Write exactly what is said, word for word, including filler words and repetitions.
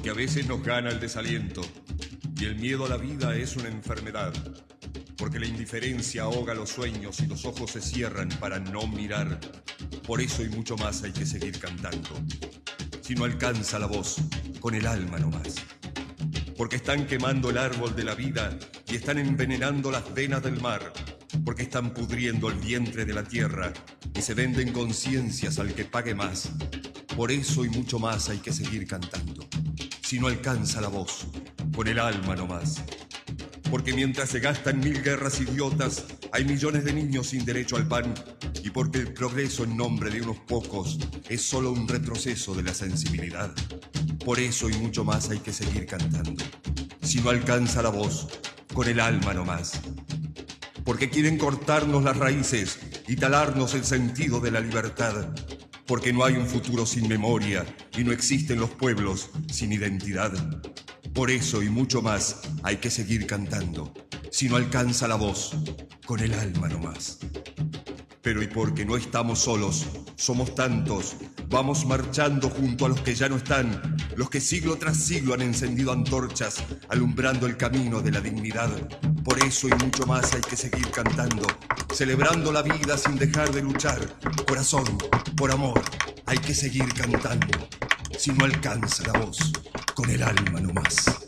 porque a veces nos gana el desaliento y el miedo a la vida es una enfermedad, porque la indiferencia ahoga los sueños y los ojos se cierran para no mirar. Por eso y mucho más hay que seguir cantando. Si no alcanza la voz, con el alma nomás. Porque están quemando el árbol de la vida y están envenenando las venas del mar. Porque están pudriendo el vientre de la tierra y se venden conciencias al que pague más. Por eso y mucho más hay que seguir cantando. Si no alcanza la voz, con el alma nomás. Porque mientras se gastan mil guerras idiotas, hay millones de niños sin derecho al pan. Y porque el progreso en nombre de unos pocos es solo un retroceso de la sensibilidad. Por eso y mucho más hay que seguir cantando. Si no alcanza la voz, con el alma nomás. Porque quieren cortarnos las raíces y talarnos el sentido de la libertad. Porque no hay un futuro sin memoria y no existen los pueblos sin identidad. Por eso y mucho más hay que seguir cantando. Si no alcanza la voz, con el alma nomás. Pero y porque no estamos solos, somos tantos, vamos marchando junto a los que ya no están, los que siglo tras siglo han encendido antorchas, alumbrando el camino de la dignidad. Por eso y mucho más hay que seguir cantando, celebrando la vida sin dejar de luchar. Corazón, por amor, hay que seguir cantando. Si no alcanza la voz, con el alma nomás.